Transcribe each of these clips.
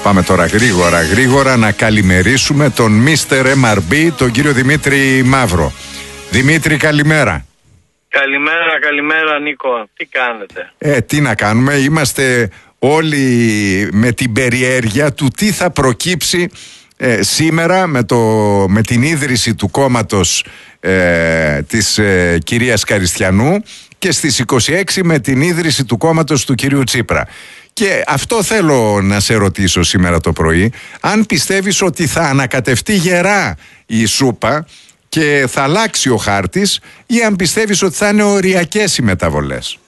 Πάμε τώρα γρήγορα να καλημερίσουμε τον Mr. MRB, τον κύριο Δημήτρη Μαύρο. Δημήτρη, καλημέρα. Καλημέρα Νίκο. Τι κάνετε? Τι να κάνουμε, είμαστε όλοι με την περιέργεια του τι θα προκύψει σήμερα με την ίδρυση του κόμματος της κυρίας Καριστιανού και στις 26 με την ίδρυση του κόμματος του κυρίου Τσίπρα. Και αυτό θέλω να σε ρωτήσω σήμερα το πρωί, αν πιστεύεις ότι θα ανακατευτεί γερά η σούπα και θα αλλάξει ο χάρτης, ή αν πιστεύεις ότι θα είναι οριακές οι μεταβολές.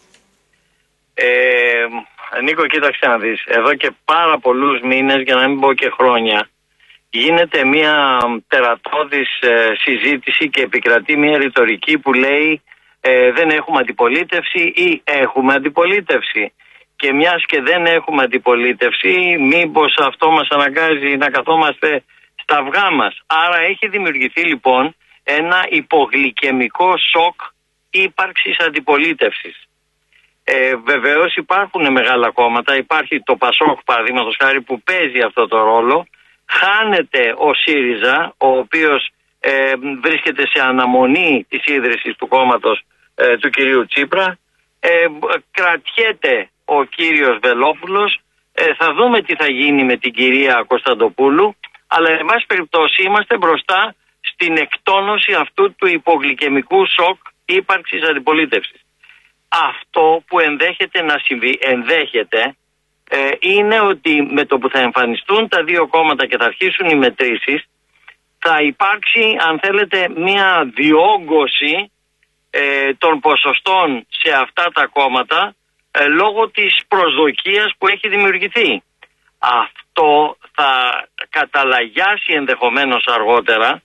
Νίκο, κοίταξε να δεις. Εδώ και πάρα πολλούς μήνες, για να μην πω και χρόνια, γίνεται μια τερατώδης συζήτηση και επικρατεί μια ρητορική που λέει δεν έχουμε αντιπολίτευση ή έχουμε αντιπολίτευση. Και μιας και δεν έχουμε αντιπολίτευση, μήπως αυτό μας αναγκάζει να καθόμαστε στα αυγά μας. Άρα έχει δημιουργηθεί λοιπόν ένα υπογλυκαιμικό σοκ ύπαρξης αντιπολίτευσης. Βεβαίως υπάρχουν μεγάλα κόμματα, υπάρχει το ΠΑΣΟΚ παραδείγματος χάρη που παίζει αυτό το ρόλο, χάνεται ο ΣΥΡΙΖΑ, ο οποίος βρίσκεται σε αναμονή της ίδρυσης του κόμματος του κυρίου Τσίπρα, κρατιέται ο κύριος Βελόπουλος, θα δούμε τι θα γίνει με την κυρία Κωνσταντοπούλου, αλλά εν πάση περιπτώσει είμαστε μπροστά στην εκτόνωση αυτού του υπογλυκαιμικού σοκ ύπαρξης αντιπολίτευσης. Αυτό που ενδέχεται να συμβεί, είναι ότι με το που θα εμφανιστούν τα δύο κόμματα και θα αρχίσουν οι μετρήσεις, θα υπάρξει, αν θέλετε, μια διόγκωση των ποσοστών σε αυτά τα κόμματα λόγω της προσδοκίας που έχει δημιουργηθεί. Αυτό θα καταλαγιάσει ενδεχομένως αργότερα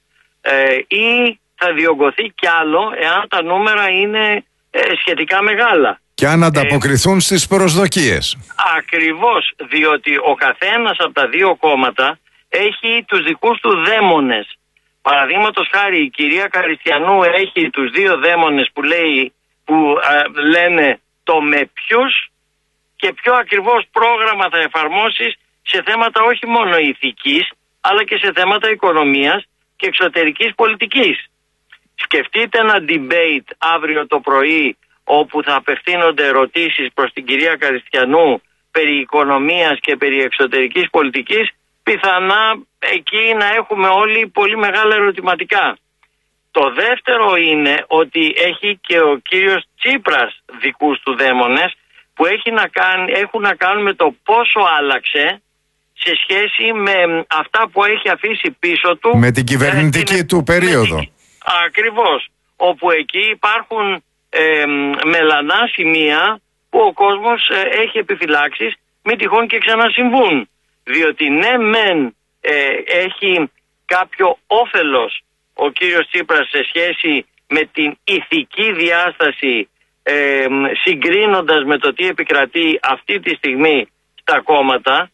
ή θα διωγγωθεί κι άλλο εάν τα νούμερα είναι σχετικά μεγάλα. Και αν ανταποκριθούν στις προσδοκίες. Ακριβώς, διότι ο καθένας από τα δύο κόμματα έχει τους δικούς του δαίμονες. Παραδείγματος χάρη η κυρία Καριστιανού έχει τους δύο δαίμονες που λένε το με ποιους και ποιο ακριβώς πρόγραμμα θα εφαρμόσεις σε θέματα όχι μόνο ηθικής αλλά και σε θέματα οικονομίας και εξωτερικής πολιτικής. Σκεφτείτε ένα debate αύριο το πρωί όπου θα απευθύνονται ερωτήσεις προς την κυρία Καριστιανού περί οικονομίας και περί εξωτερικής πολιτικής, πιθανά εκεί να έχουμε όλοι πολύ μεγάλα ερωτηματικά. Το δεύτερο είναι ότι έχει και ο κύριος Τσίπρας δικούς του δαίμονες που έχουν να κάνουν με το πόσο άλλαξε σε σχέση με αυτά που έχει αφήσει πίσω του. Με την κυβερνητική του περίοδο. Ακριβώς. Όπου εκεί υπάρχουν μελανά σημεία που ο κόσμος έχει επιφυλάξεις μη τυχόν και ξανασυμβούν. Διότι ναι μεν έχει κάποιο όφελος ο κύριος Τσίπρας σε σχέση με την ηθική διάσταση συγκρίνοντας με το τι επικρατεί αυτή τη στιγμή στα κόμματα,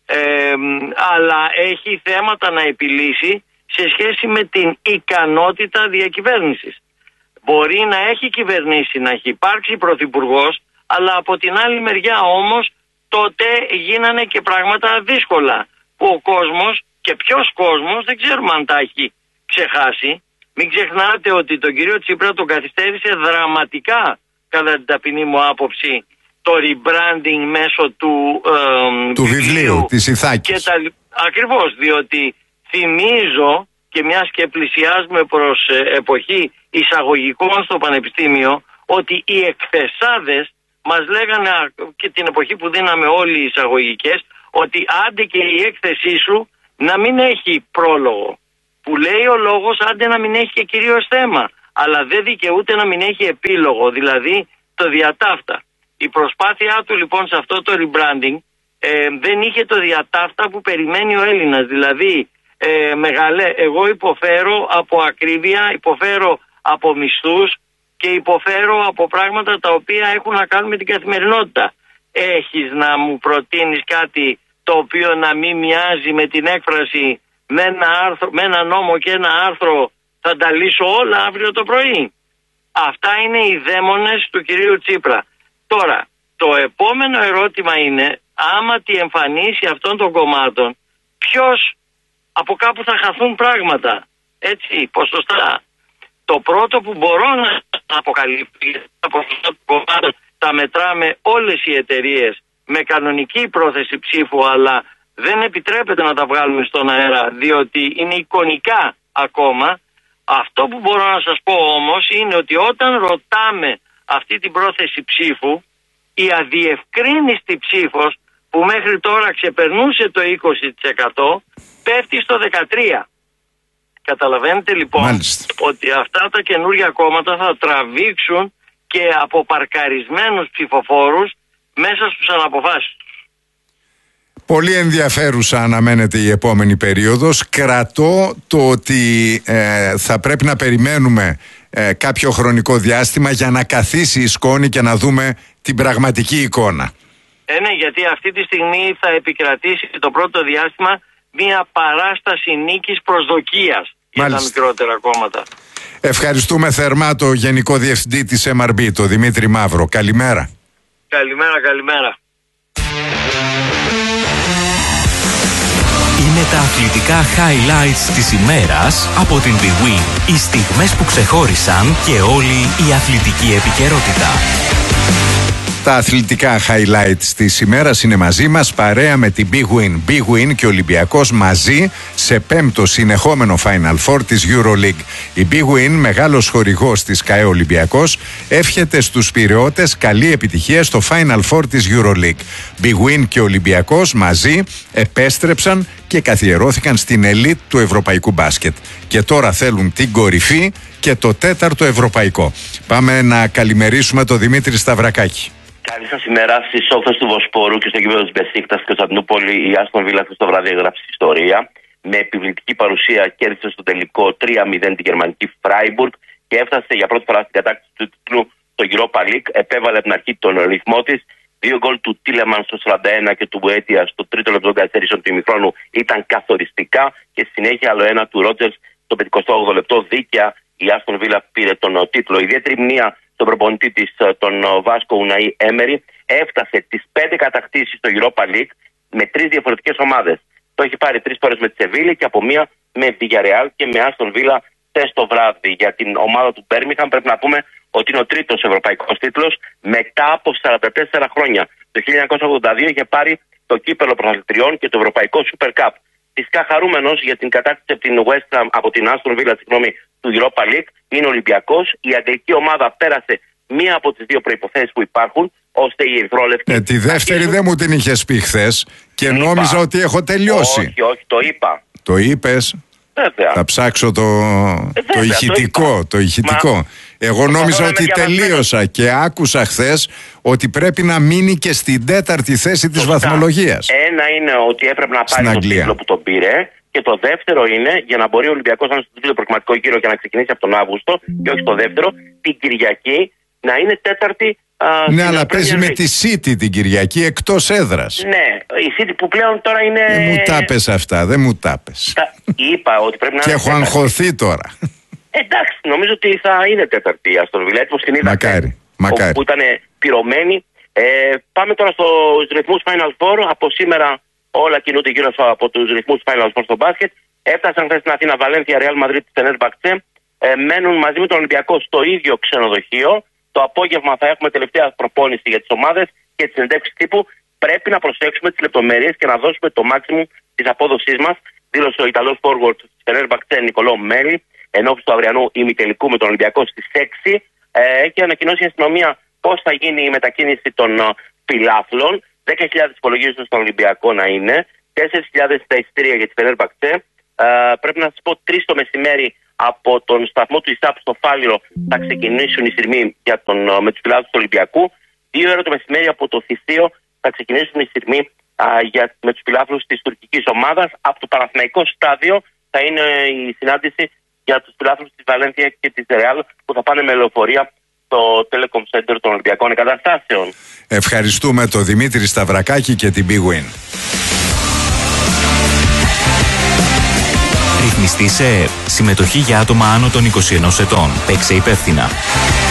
αλλά έχει θέματα να επιλύσει σε σχέση με την ικανότητα διακυβέρνησης. Μπορεί να έχει κυβερνήσει, να έχει υπάρξει πρωθυπουργός, αλλά από την άλλη μεριά όμως τότε γίνανε και πράγματα δύσκολα που ο κόσμος και ποιος κόσμος δεν ξέρουμε αν τα έχει ξεχάσει. Μην ξεχνάτε ότι τον κύριο Τσίπρα τον καθυστέρησε δραματικά κατά την ταπεινή μου άποψη το rebranding μέσω του βιβλίου της Ιθάκης. Ακριβώς, διότι θυμίζω και μιας και πλησιάζουμε προς εποχή εισαγωγικών στο πανεπιστήμιο ότι οι εκθεσάδες μας λέγανε και την εποχή που δίναμε όλοι οι εισαγωγικές ότι άντε και η έκθεσή σου να μην έχει πρόλογο. Που λέει ο λόγος άντε να μην έχει και κυρίως θέμα. Αλλά δεν δικαιούται να μην έχει επίλογο, δηλαδή το διατάφτα. Η προσπάθειά του λοιπόν σε αυτό το rebranding δεν είχε το διατάφτα που περιμένει ο Έλληνας. Δηλαδή εγώ υποφέρω από ακρίβεια, υποφέρω από μισθούς και υποφέρω από πράγματα τα οποία έχουν να κάνουν με την καθημερινότητα. Έχεις να μου προτείνεις κάτι το οποίο να μην μοιάζει με την έκφραση με ένα νόμο και ένα άρθρο θα τα λύσω όλα αύριο το πρωί. Αυτά είναι οι δαίμονες του κυρίου Τσίπρα. Τώρα, το επόμενο ερώτημα είναι άμα τη εμφανίσει αυτών των κομμάτων, ποιος από κάπου θα χαθούν πράγματα. Έτσι, ποσοστά. Το πρώτο που μπορώ να αποκαλύψω από αυτά τα κομμάτια τα μετράμε όλες οι εταιρείες με κανονική πρόθεση ψήφου, αλλά δεν επιτρέπεται να τα βγάλουμε στον αέρα διότι είναι εικονικά ακόμα. Αυτό που μπορώ να σας πω όμως είναι ότι όταν ρωτάμε αυτή την πρόθεση ψήφου, η αδιευκρίνηστη ψήφος που μέχρι τώρα ξεπερνούσε το 20% πέφτει στο 13%. Καταλαβαίνετε λοιπόν ότι αυτά τα καινούργια κόμματα θα τραβήξουν και από παρκαρισμένους ψηφοφόρους μέσα στους αναποφάσεις τους. Πολύ ενδιαφέρουσα αναμένεται η επόμενη περίοδος. Κρατώ το ότι θα πρέπει να περιμένουμε κάποιο χρονικό διάστημα για να καθίσει η σκόνη και να δούμε την πραγματική εικόνα. Ναι, γιατί αυτή τη στιγμή θα επικρατήσει το πρώτο διάστημα μια παράσταση νίκης προσδοκίας για τα μικρότερα κόμματα. Ευχαριστούμε θερμά το Γενικό Διευθυντή της MRB, τον Δημήτρη Μαύρο. Καλημέρα. Καλημέρα. Είναι τα αθλητικά highlights της ημέρας από την Big Win. Οι στιγμές που ξεχώρισαν και όλη η αθλητική επικαιρότητα. Τα αθλητικά highlights της ημέρας είναι μαζί μας παρέα με την Big Win. Big Win και Ολυμπιακός μαζί σε πέμπτο συνεχόμενο Final Four της EuroLeague. Η Big Win, μεγάλος χορηγός της ΚΑΕ Ολυμπιακός, εύχεται στους Πειραιώτες καλή επιτυχία στο Final Four της EuroLeague. Big Win και Ολυμπιακός μαζί επέστρεψαν και καθιερώθηκαν στην ελίτ του ευρωπαϊκού μπάσκετ. Και τώρα θέλουν την κορυφή και το τέταρτο ευρωπαϊκό. Πάμε να καλημερίσουμε τον Δημήτρη Σταυρακάκη. Καλή σας ημέρα. Στις όχθες του Βοσπορού και στο γήπεδο της Μπεσίκτας και Κωνσταντινούπολη, η Άστον Βίλα το βράδυ έγραψε ιστορία. Με επιβλητική παρουσία κέρδισε στο τελικό 3-0 τη γερμανική Φράιμπουργκ και έφτασε για πρώτη φορά στην κατάκτηση του τίτλου στο Europa League. Επέβαλε από την αρχή τον ρυθμό της. 2 γκολ του Τίλεμαν στο 41 και του Μπουέτια στο τρίτο λεπτό καθυστέρησεων του ημιχρόνου ήταν καθοριστικά και στη συνέχεια άλλο ένα του Ρότζερς στο 58ο λεπτό. Δίκαια η Άστον Βίλα πήρε τον τίτλο. Η ιδιαίτερη μνήμα στον προπονητή της, τον Βάσκο Ουναή Έμερι, έφτασε τις 5 κατακτήσεις στο Europa League με 3 διαφορετικές ομάδες. Το έχει πάρει 3 φορές με τη Σεβίλη και από μία με Villarreal και με Άστον Βίλα χθες το βράδυ. Για την ομάδα του Μπέρμιγχαμ πρέπει να πούμε ότι είναι ο τρίτος ευρωπαϊκός τίτλος μετά από 44 χρόνια. Το 1982 είχε πάρει το κύπελλο πρωταθλητριών και το ευρωπαϊκό Super Cup. Φυσικά χαρούμενος για την κατάκτηση από την West Ham, από την Άστον Βίλα, του Europa League, είναι Ολυμπιακός. Η αγγλική ομάδα πέρασε μία από τις 2 προϋποθέσεις που υπάρχουν, ώστε οι ερυθρόλευκοι. Τη δεύτερη δεν μου την είχες πει χθες και νόμιζα ότι έχω τελειώσει. Όχι, το είπα. Το είπες. Βέβαια. Θα ψάξω το ηχητικό. Εγώ νόμιζα ότι τελείωσα και άκουσα χθες ότι πρέπει να μείνει και στην 4η θέση της βαθμολογίας. Ένα είναι ότι έπρεπε να πάρει τον τίτλο που τον πήρε. Και το δεύτερο είναι για να μπορεί ο Ολυμπιακός να είναι στο τρίτο προκριματικό γύρο και να ξεκινήσει από τον Αύγουστο και όχι το δεύτερο, την Κυριακή να είναι 4η. Ναι, αλλά παίζει με τη City την Κυριακή εκτός έδρας. Ναι, η City που πλέον τώρα είναι. Δεν μου τα πες αυτά, δεν μου τα πες. Είπα ότι πρέπει να είναι. Και έχω αγχωθεί τώρα. Εντάξει, νομίζω ότι θα είναι 4η η Άστον Βίλα. Μακάρι. Που ήταν πυρωμένη. Πάμε τώρα στους ρυθμούς Final Four. Από σήμερα όλα κινούνται γύρω από τους ρυθμούς Final Four στο μπάσκετ. Έφτασαν χθες στην Αθήνα Βαλένθια, Ρεάλ Μαδρίτη, Φενέρμπαχτσε. Μένουν μαζί με τον Ολυμπιακό στο ίδιο ξενοδοχείο. Το απόγευμα θα έχουμε τελευταία προπόνηση για τις ομάδες και τις συνεντεύξεις τύπου. Πρέπει να προσέξουμε τις λεπτομέρειες και να δώσουμε το maximum της απόδοσής μας, δήλωσε ο Ιταλός forward της Φενέρμπαχτσε Νικολό Μέλη, ενώπιση του αυριανού ημιτελικού με τον Ολυμπιακό στις 6. Έχει ανακοινώσει η αστυνομία πώς θα γίνει η μετακίνηση των φιλάθλων. 10.000 υπολογίζονται στον Ολυμπιακό να είναι, 4.000 τα εισιτήρια για τη Φενέρμπαχτσε. Πρέπει να σας πω 3 το μεσημέρι από τον σταθμό του ΙΣΑΠ στο Φάληρο θα ξεκινήσουν οι σειρμοί με τους φιλάθλους του Ολυμπιακού. 2 ώρα το μεσημέρι από το Θησίο θα ξεκινήσουν οι σειρμοί με τους φιλάθλους της τουρκικής ομάδας. Από το Παναθηναϊκό στάδιο θα είναι η συνάντηση για τους φιλάθλους της Βαλένθια και της Ρεάλ που θα πάνε με λεωφορεία στο Telecom Center των Ολυμπιακών Εγκαταστάσεων. Ευχαριστούμε τον Δημήτρη Σταυρακάκη και την Big Win. Ρυθμιστή σε συμμετοχή για άτομα άνω των 21 ετών. Παίξε υπεύθυνα.